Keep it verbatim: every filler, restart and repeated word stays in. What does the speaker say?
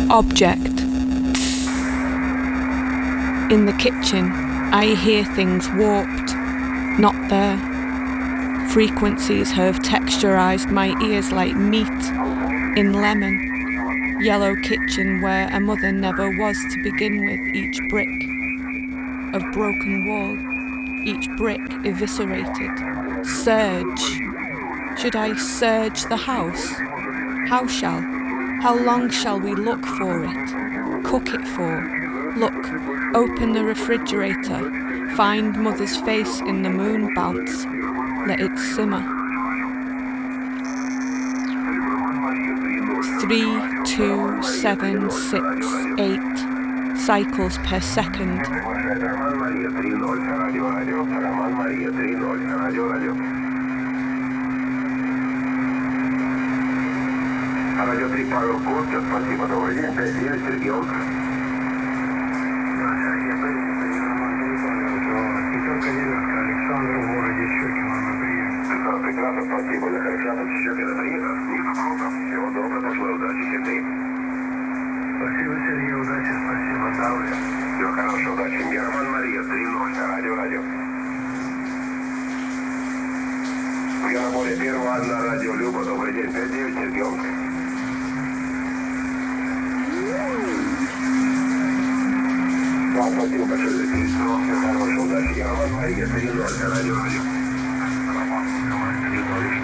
Object. In the kitchen, I hear things warped, not there. Frequencies have texturized my ears like meat in lemon. Yellow kitchen where a mother never was to begin with, each brick of broken wall, each brick eviscerated. Surge. Should I surge the house? How shall? How long shall we look for it? Cook it for? Look, open the refrigerator, find mother's face in the moon bounce, let it simmer. Three, two, seven, six, eight cycles per second. Радио три Павел Коптев, спасибо, добрый день, пять девять, Сергей Олк. Сергей Петрович, пятерка девятка, Александр в городе Щекино на прием. Прекрасно, спасибо, Александр Щекино приехал. Не вопросов, всего доброго, пошло, удачи, Сергей. Спасибо, Сергей, удачи, спасибо, здоровья. Всего хорошего, удачи. Герман Мария, три ноль, радио, радио. Я на поле первого на радио Люба, добрый день, пять девять, Сергей Олк. Спасибо большое за телефон. Всего хорошего, удачи. Герман Мария, три ноль, радио, радио.